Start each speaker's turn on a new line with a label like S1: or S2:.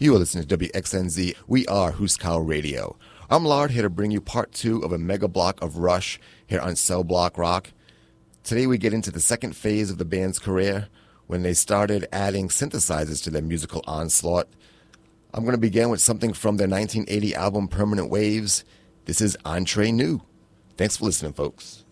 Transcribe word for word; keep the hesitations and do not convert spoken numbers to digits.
S1: You are listening to W X N Z. We are Huskow Radio. I'm Lard, here to bring you part two of a mega block of Rush here on Cell Block Rock. Today we get into the second phase of the band's career, when they started adding synthesizers to their musical onslaught. I'm going to begin with something from their nineteen eighty album Permanent Waves. This is Entre Nous. Thanks for listening, folks.